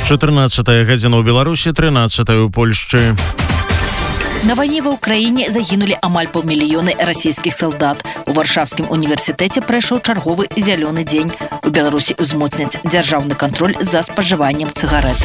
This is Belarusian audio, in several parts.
14 гадзіна ў Беларусі, 13 у Польшчы. На вайне ва ўкраіне загінулі амаль паўмільёны расійскіх салдат. У Варшавскім універсітэце прайшоў чарговы зялёны дзень. У Беларусі ўзмоцняць дзяржаўны кантроль за спажываннем цыгарэт.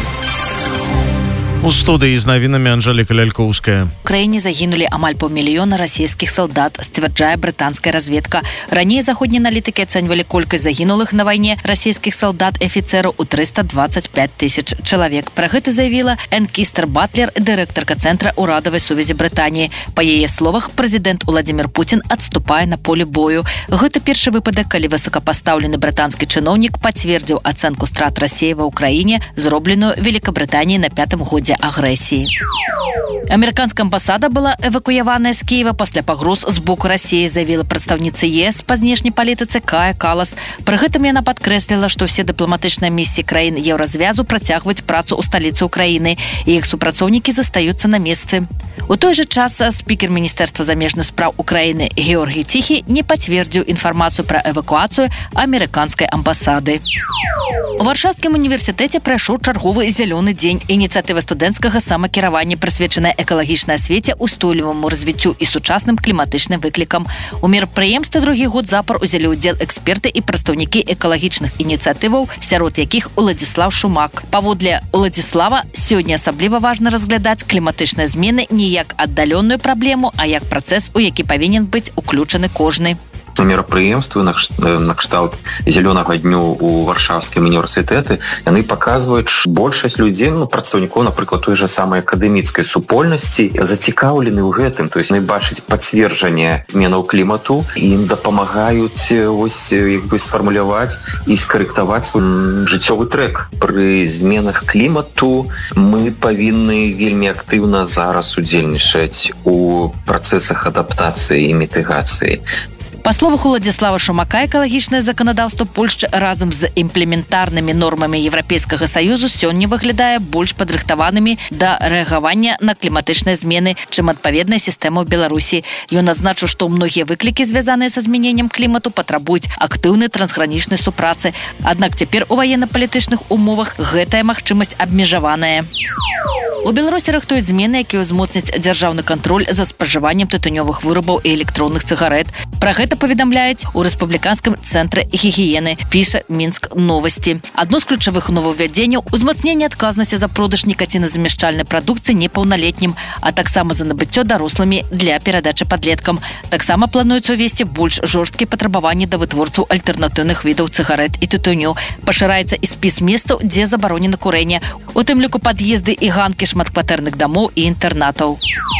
У студыі з навінамі Анжэліка Лялькоўская. У краіне загінулі амаль паўмільёна расійскіх салдат, сцвярджае брытанская разведка. Раней заходнія аналітыкі ацэньвалі колькасць загінулых на вайне расійскіх салдат і афіцэраў у 325 тысяч чалавек. Пра гэта заявіла Энн Кістер-Батлер, дырэктарка Цэнтра ўрадавай сувязі Брытаніі. Па яе словах, прэзідэнт Уладзімір Пуцін адступае на поле бою. Гэта першы выпадак, калі высокапастаўлены брытанскі чыноўнік пацвердзіў ацэнку страт Расіі ва ўкраіне, зробленую Великабрытаніяй на 5-м годзе агрэсіі. Амерыканская амбасада была эвакуяваная з Кіева пасля пагроз з боку Расіі, заявіла прадстаўніца ЕС па знешняй палітыцы Кая Калас. Пры гэтым яна падкрэсліла, што ўсе дыпламатычныя місіі краін еўразвязу працягваюць працу ў сталіцы ўкраіны, і іх супрацоўнікі застаюцца на месцы. У той жа час спікер Міністэрства замежных спраў Украіны Георгій Ціхі не пацвердзіў інфармацыю пра эвакуацыю амерыканскай амбасады. У Варшавскім універсітэце прайшоў чарговы зялёны дзень. Ініцыятыва студэнцкага самакіравання прысвечаная экалагічнай асвеце, устойліваму развіццю і сучасным кліматычным выклікам. У мерапрыемстве другі год запар узялі ўдзел эксперты і прадстаўнікі экалагічных ініцыятываў, сярод якіх Уладзіслав Шумак. Паводле Уладзіслава, сёння асабліва важна разглядаць кліматычныя змены не як аддаленную праблему, а як працэс, у які павінен быць уключаны кожны. Мерапрыемствы на кшталт зялёнага дню у Варшавскім універсітэты, яны паказваюць, большасць людзей, прадстаўнікоў, напрыклад, той жа самай акадэміцкай супольнасці, зацікаўлены ў гэтым, то есть яны бачаць пацверджанне зменаў клімату, і ім дапамагаюць сфармуляваць і скарэктаваць свой жыццёвы трэк. Пры зменах клімату мы павінны вельмі актыўна зараз удзельнічаць у працэсах адаптацыі і мітыгацыі. Па словах Уладзіслава Шумака, экалагічнае заканадаўства Польшчы разам з імплементарнымі нормамі Еўрапейскага Саюзу сёння выглядае больш падрыхтаванымі да рэагавання на кліматычныя змены, чым адпаведная сістэма ў Беларусі. Ён адзначыў, што многія выклікі, звязаныя са змяненнем клімату, патрабуюць актыўнай трансгранічнай супрацы. Аднак цяпер у ваенна-палітычных умовах гэтая магчымасць абмежаваная. У Беларусі рыхтуюць змены, якія ўзмоцняць дзяржаўны кантроль за спажываннем тытунёвых вырабаў і электронных цыгарэт. Пра гэта паведамляюць у рэспубліканскім цэнтры гігіены, піша Мінск новасці. Адно з ключавых новаўвядзенняў – узмацненне адказнасці за продаж нікаціназамяшчальнай прадукцыі непаўналетнім, а таксама за набыццё дарослымі для перадачы падлеткам. Таксама плануецца ўвесці больш жорсткія патрабаванні да вытворцаў альтэрнатыўных відаў цыгарэт і тытуню. Пашыраецца і спіс месцаў, дзе забаронена курэнне, у тым ліку пад'езды і ганкі шматкватэрных дамоў і інтэрнатаў.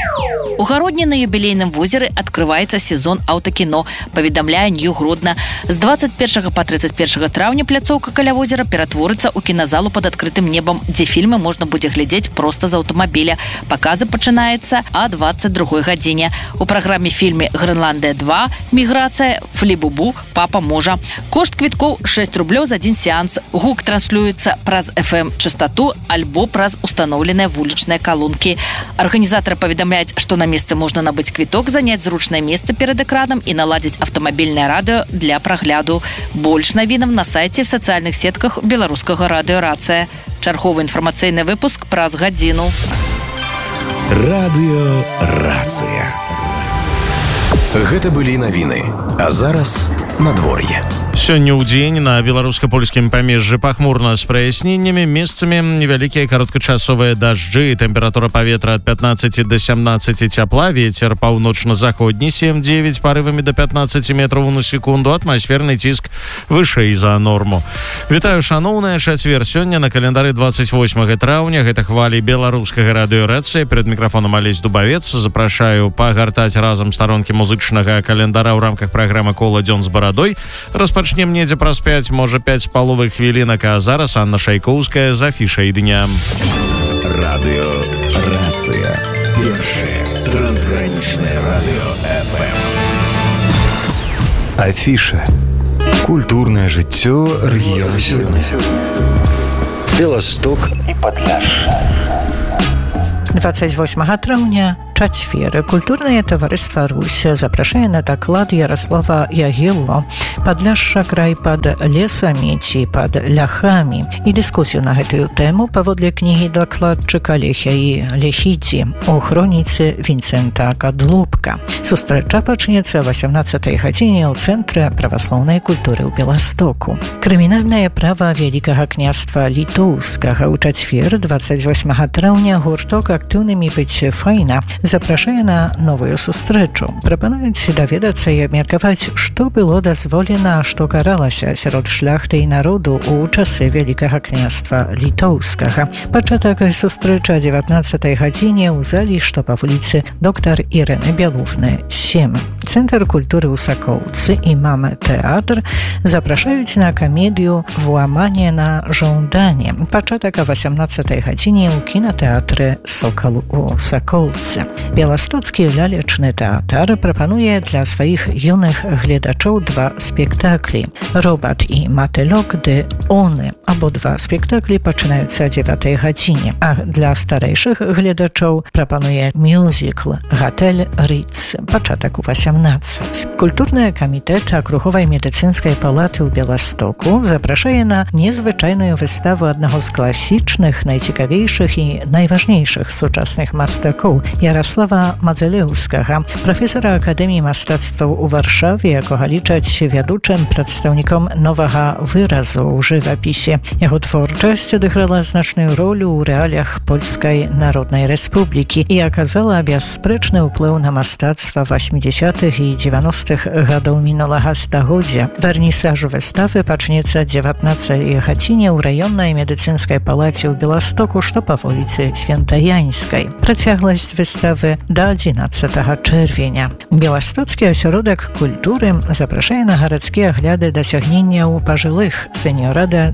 У Гародні на юбілейным возеры адкрываецца сезон аўтакіно, паведамляе Нью Гродна. З 21 па 31 траўня пляцоўка каля возера ператворыцца ў кіназалу пад адкрытым небам, дзе фільмы можна будзе глядзець проста з аўтамабіля. Паказы пачынаюцца о 22 гадзіне. У праграме фільме «Грэнландыя 2», «Міграцыя», «Флі-бу-бу», «Папа можа». Кошт квіткоў 6 рублёў за адзін сеанс. Гук транслюецца праз FM-частату альбо праз устаноўленыя вулічныя калонкі. Арганізатары паведамляюць, што на месцы можна набыць квіток, заняць зручнае месца перад экранам і наладзіць аўтамабільнае радыё для прагляду. Больш навінам на сайце в сацыяльных сетках беларускага радыё «Рацыя». Чарговы інфармацыйны выпуск праз гадзіну. Радыё «Рацыя». Гэта былі навіны, а зараз надвор'е. Сёння ў дзень на беларуска-польскім памежжы пахмурна з праясненнямі, месцамі невялікія кароткачасовыя дажджы, тэмпература паветра ад 15 до 17 цяпла, вецер паўночна-заходні 7-9 парывамі до 15 метраў на секунду, атмасферны ціск вышэй за норму. Вітаю, шаноўная, чацвер сёння на календары 28 траўня, гэта хвалі беларускага радыё «Рацыя». Перад мікрафонам Алесь Дубавец. Запрашаю пагартаць разам старонкі музычнага календара ў рамках праграмы «Кола дзён з барадой». Пачнем недзе праз 5, можа 5,5 хвілінак, а зараз Анна Шайкоўская з афішай дня. Радыё «Рацыя». Першае трансгранічнае радыё FM. Афіша. Культурнае жыццё рэгіёна сёння. Беласток і Падляшша. 28 траўня, чацвер культурнае таварыства Русь запрашае на даклад Ярослава Ягілло «Падляшша край пад лесамі ці пад ляхамі» і дыскусію на гэтую тэму паводле кнігі дакладчыка Лехяі Лехідзі у хроніцы Вінцэнта Кадлубка. Сустрэча пачнецца о 18-й гадзіне ў Цэнтры праваслаўнай культуры ў Беластоку. Крымінальнае права Вялікага княства Літоўскага ў чацвер 28 траўня гурток «Актыўнымі быць файна» запрашае на новую сустрэчу. Прапануюць даведацца і абмеркаваць, што было дазволена, што каралася сярод шляхты і народу ў часы Вялікага княства Літоўскага. Пачатак сустрэчы о 19-й гадзіне ў залі, што па вуліцы доктар Ірэны Бялуфны 7. Цэнтр культуры ў Сакоўцы і Мама-тэатр запрашаюць на камедыю «Włamanie na żądanie». Пачатак о 18-й гадзіне ў кінатэатры «Сокал» у Сакоўцы. Беластоцкі лялечны тэатр прапануе для сваіх юных гледачоў два спектаклі «Робат» і «Матылок ды Оны». Абодва спектаклі пачынаюцца о 9-й гадзіне, а для старэйшых гледачоў прапануе мюзікл «Гатэль Рыц». Пачатак у 18. Культурны камітэт акруговай медыцынскай палаты ў Беластоку запрашае на незвычайную выставу аднаго з класічных, найцікавейшых і найважнейшых сучасных мастакоў Ярослава Мадзелеўскага, прафесара Акадэміі мастацтваў у Варшаве, якога лічаць вядучым прадстаўніком новага выразу ў жывапісе. Яго творчасць адыграла значную ролю ў рэаліях Польскай Народнай Рэспублікі і аказала бясспрэчны ўплыў на мастацтва 80-х і 90-х гадоў мінулага стагоддзя. Вернісаж выставы пачнецца 19-й гадзіне ў раённай медыцынскай палаце ў Беластоку, што па вуліцы Свентаянскай. Працягласць выставы да 11 чэрвеня. Беластоцкі асяродак культуры запрашае на гарадскія агляды дасягненняў пажылых «Сеньорада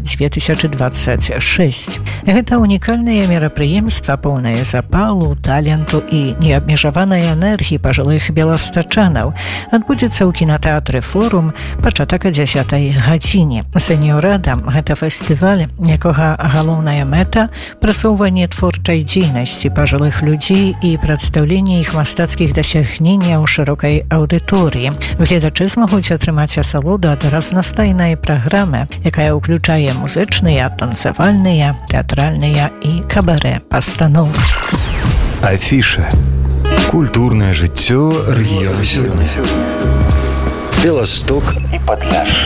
2026». Гэта унікальнае мерапрыемства, поўнае запалу, таленту і неабмежаванай энергіі пажылых беластачанаў. Адбудзецца ў кінатэатры «Форум» пачатак о 10-й гадзіне. «Сеньорада» – гэта фестываль, якога галоўная мэта – прасоўванне творчай дзейнасці пажылых людзей і прадстаўленне іх мастацкіх дасягненняў шырокай аўдыторыі. Гледачы змогуць атрымаць асалоду ад разнастайнай праграмы, якая ўключае музычныя, танцавальныя, тэатральныя і кабарэ пастановы. Афіша. Культурнае жыццё рэгіёну сёння. Беласток і Падляшша.